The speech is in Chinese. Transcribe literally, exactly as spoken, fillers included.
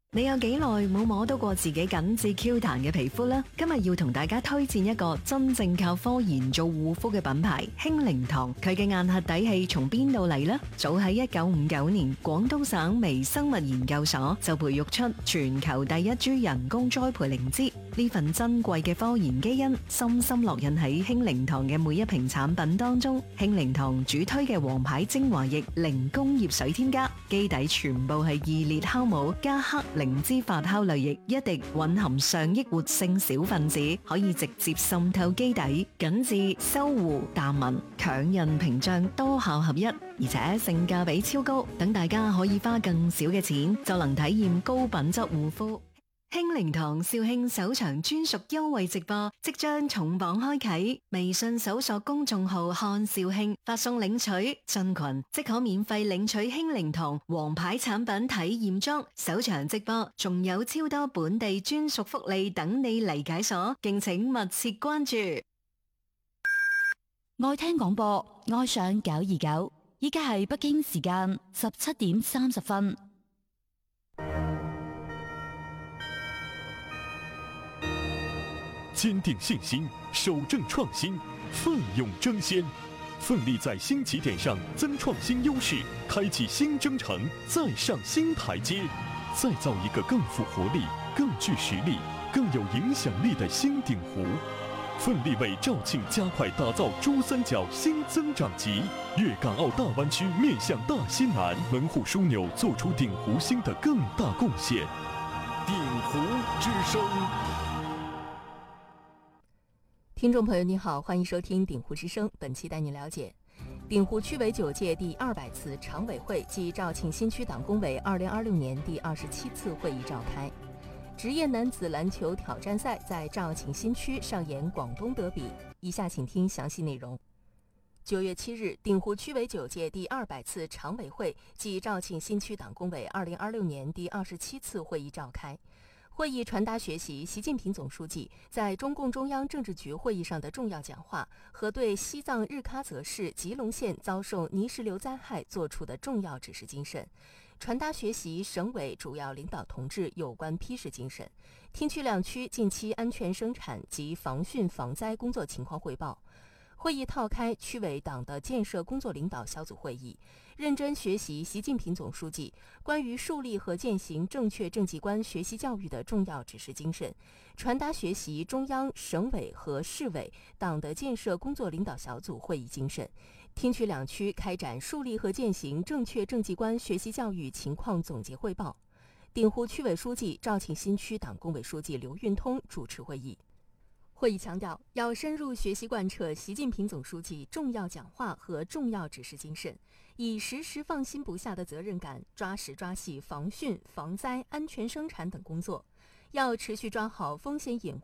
你有幾耐冇摸到過自己緊緻 Q 彈嘅皮膚呢？今日要同大家推薦一個真正靠科研做護膚嘅品牌——興靈堂。佢嘅硬核底氣從邊度嚟呢？早喺一九五九年，廣東省微生物研究所就培育出全球第一株人工栽培靈芝。呢份珍貴嘅科研基因深深烙印喺興靈堂嘅每一瓶產品當中。興靈堂主推嘅王牌精華液零工業水添加，基底全部係二裂酵母加黑靈芝發酵類液，一滴蘊含上億活性小分子，可以直接滲透基底，緊緻、修護、淡紋、強韌屏障多效合一，而且性價比超高，等大家可以花更少嘅錢就能體驗高品質護膚。興靈堂肇慶首場專屬優惠直播即將重磅開啟，微信搜索公眾號看肇慶，發送領取進群即可免費領取興靈堂王牌產品體驗裝。首場直播仲有超多本地專屬福利等你嚟解鎖，敬請密切關注。 愛聽廣播，愛上九二九，依家係北京時間十七點三十分。 堅定信心，守正創新，奮勇爭先，奮力在新起點上增創新優勢，開啟新征程，再上新台階，再造一個更富活力、更具實力、更有影響力的新鼎湖。奮力為肇慶加快打造珠三角新增長極，粵港澳大灣區面向大西南，門戶樞紐做出鼎湖新的更大貢獻。鼎湖之聲。 聽眾朋友你好，歡迎收聽鼎湖之聲。本期帶你了解鼎湖區委九屆第二百次常委會暨肇慶新區黨工委二零二六年第二十七次會議召開。職業男子籃球挑戰賽在肇慶新區上演廣東德比，以下請聽詳細內容。九月七日，鼎湖區委九屆第二百次常委會暨肇慶新區黨工委二零二六年第二十七次會議召開。會議傳達學習習近平總書記在中共中央政治局會議上的重要講話和對西藏日喀則市吉隆縣遭受泥石流災害作出的重要指示精神，傳達學習省委主要領導同志有關批示精神，聽取兩區近期安全生產及防汛防災工作情況匯報。會議套開區委黨的建設工作領導小組會議，認真學習習近平總書記關於樹立和踐行正確政績觀學習教育的重要指示精神，傳達學習中央、省委和市委黨的建設工作領導小組會議精神，聽取兩區開展樹立和踐行正確政績觀學習教育情況總結匯報。鼎湖區委書記、肇慶新區黨工委書記劉運通主持會議。會議強調，要深入學習貫徹習近平總書記重要講話和重要指示精神，以時時放心不下的責任感，抓實抓細防汛、防災、安全生產等工作。要持續抓好風險隱